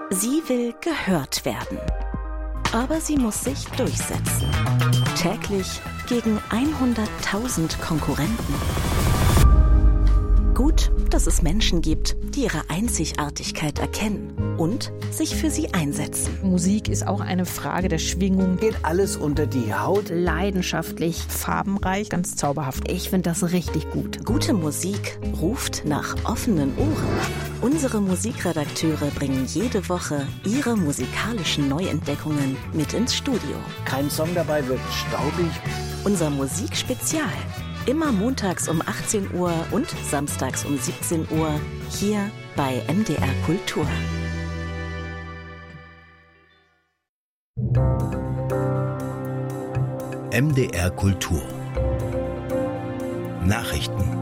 Sie will gehört werden. Aber sie muss sich durchsetzen. Täglich gegen 100.000 Konkurrenten. Gut, dass es Menschen gibt, die ihre Einzigartigkeit erkennen und sich für sie einsetzen. Musik ist auch eine Frage der Schwingung. Geht alles unter die Haut. Leidenschaftlich, farbenreich, ganz zauberhaft. Ich finde das richtig gut. Gute Musik ruft nach offenen Ohren. Unsere Musikredakteure bringen jede Woche ihre musikalischen Neuentdeckungen mit ins Studio. Kein Song dabei wird staubig. Unser Musikspezial. Immer montags um 18 Uhr und samstags um 17 Uhr hier bei MDR Kultur. MDR Kultur. Nachrichten.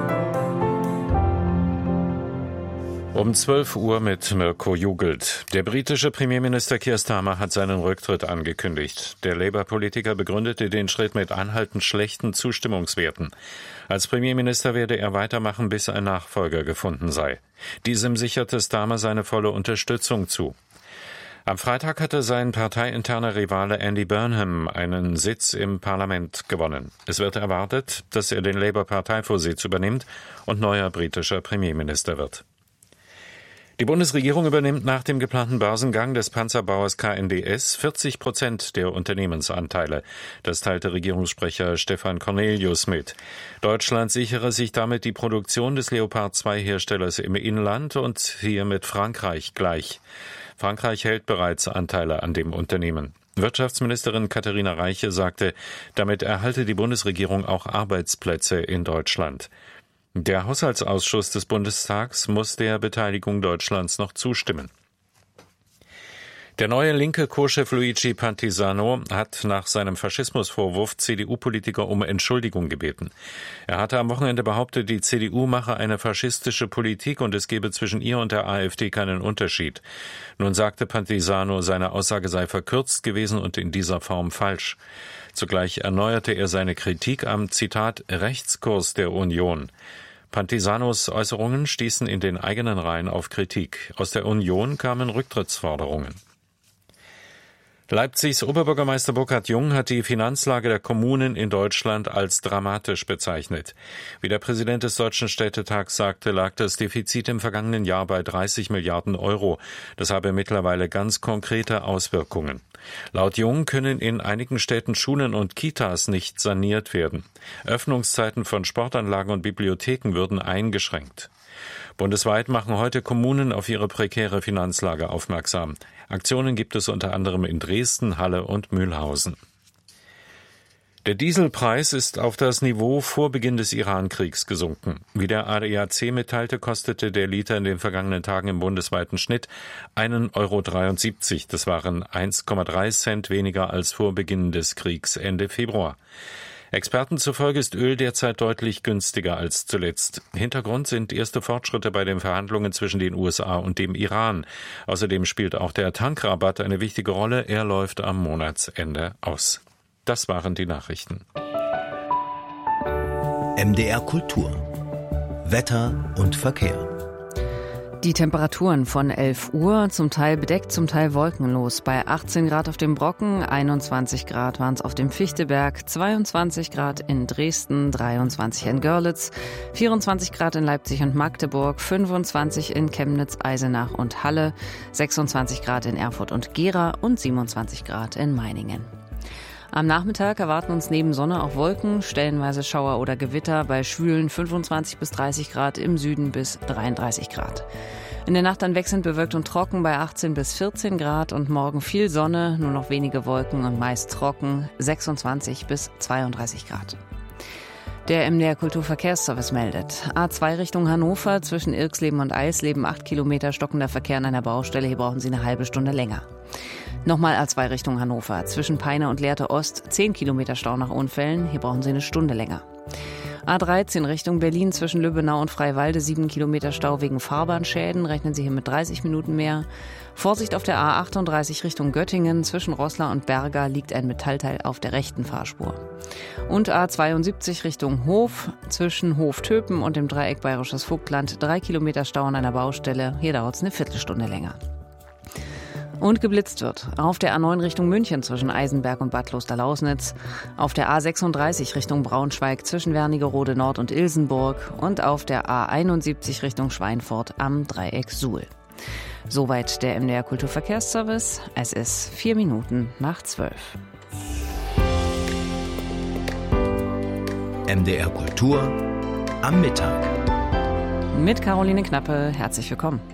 Um 12 Uhr mit Mirko Jugelt. Der britische Premierminister Keir Starmer hat seinen Rücktritt angekündigt. Der Labour-Politiker begründete den Schritt mit anhaltend schlechten Zustimmungswerten. Als Premierminister werde er weitermachen, bis ein Nachfolger gefunden sei. Diesem sicherte Starmer seine volle Unterstützung zu. Am Freitag hatte sein parteiinterner Rivale Andy Burnham einen Sitz im Parlament gewonnen. Es wird erwartet, dass er den Labour-Parteivorsitz übernimmt und neuer britischer Premierminister wird. Die Bundesregierung übernimmt nach dem geplanten Börsengang des Panzerbauers KNDS 40% der Unternehmensanteile. Das teilte Regierungssprecher Stefan Cornelius mit. Deutschland sichere sich damit die Produktion des Leopard-2-Herstellers im Inland und ziehe mit Frankreich gleich. Frankreich hält bereits Anteile an dem Unternehmen. Wirtschaftsministerin Katharina Reiche sagte, damit erhalte die Bundesregierung auch Arbeitsplätze in Deutschland. Der Haushaltsausschuss des Bundestags muss der Beteiligung Deutschlands noch zustimmen. Der neue linke Co-Chef Luigi Pantisano hat nach seinem Faschismusvorwurf CDU-Politiker um Entschuldigung gebeten. Er hatte am Wochenende behauptet, die CDU mache eine faschistische Politik und es gebe zwischen ihr und der AfD keinen Unterschied. Nun sagte Pantisano, seine Aussage sei verkürzt gewesen und in dieser Form falsch. Zugleich erneuerte er seine Kritik am, Zitat, Rechtskurs der Union. Pantisanos Äußerungen stießen in den eigenen Reihen auf Kritik. Aus der Union kamen Rücktrittsforderungen. Leipzigs Oberbürgermeister Burkhard Jung hat die Finanzlage der Kommunen in Deutschland als dramatisch bezeichnet. Wie der Präsident des Deutschen Städtetags sagte, lag das Defizit im vergangenen Jahr bei 30 Milliarden Euro. Das habe mittlerweile ganz konkrete Auswirkungen. Laut Jung können in einigen Städten Schulen und Kitas nicht saniert werden. Öffnungszeiten von Sportanlagen und Bibliotheken würden eingeschränkt. Bundesweit machen heute Kommunen auf ihre prekäre Finanzlage aufmerksam. Aktionen gibt es unter anderem in Dresden, Halle und Mühlhausen. Der Dieselpreis ist auf das Niveau vor Beginn des Iran-Kriegs gesunken. Wie der ADAC mitteilte, kostete der Liter in den vergangenen Tagen im bundesweiten Schnitt 1,73 €. Das waren 1,3 Cent weniger als vor Beginn des Kriegs Ende Februar. Experten zufolge ist Öl derzeit deutlich günstiger als zuletzt. Hintergrund sind erste Fortschritte bei den Verhandlungen zwischen den USA und dem Iran. Außerdem spielt auch der Tankrabatt eine wichtige Rolle. Er läuft am Monatsende aus. Das waren die Nachrichten. MDR Kultur. Wetter und Verkehr. Die Temperaturen von 11 Uhr, zum Teil bedeckt, zum Teil wolkenlos. Bei 18 Grad auf dem Brocken, 21 Grad waren es auf dem Fichtelberg, 22 Grad in Dresden, 23 in Görlitz, 24 Grad in Leipzig und Magdeburg, 25 in Chemnitz, Eisenach und Halle, 26 Grad in Erfurt und Gera und 27 Grad in Meiningen. Am Nachmittag erwarten uns neben Sonne auch Wolken, stellenweise Schauer oder Gewitter, bei schwülen 25 bis 30 Grad, im Süden bis 33 Grad. In der Nacht dann wechselnd bewölkt und trocken bei 18 bis 14 Grad und morgen viel Sonne, nur noch wenige Wolken und meist trocken, 26 bis 32 Grad. Der MDR Kulturverkehrsservice meldet. A2 Richtung Hannover, zwischen Irxleben und Eisleben 8 Kilometer stockender Verkehr an einer Baustelle. Hier brauchen Sie eine halbe Stunde länger. Nochmal A2 Richtung Hannover, zwischen Peine und Lehrte Ost 10 Kilometer Stau nach Unfällen. Hier brauchen Sie eine Stunde länger. A13 Richtung Berlin, zwischen Lübbenau und Freiwalde 7 Kilometer Stau wegen Fahrbahnschäden. Rechnen Sie hier mit 30 Minuten mehr. Vorsicht auf der A38 Richtung Göttingen, zwischen Roßla und Berga liegt ein Metallteil auf der rechten Fahrspur. Und A72 Richtung Hof, zwischen Hof-Töpen und dem Dreieck Bayerisches Vogtland 3 Kilometer Stau an einer Baustelle. Hier dauert es eine Viertelstunde länger. Und geblitzt wird auf der A9 Richtung München zwischen Eisenberg und Bad Klosterlausnitz, auf der A36 Richtung Braunschweig zwischen Wernigerode Nord und Ilsenburg und auf der A71 Richtung Schweinfurt am Dreieck Suhl. Soweit der MDR Kulturverkehrsservice. Es ist 4 Minuten nach 12. MDR Kultur am Mittag. Mit Caroline Knappe, herzlich willkommen.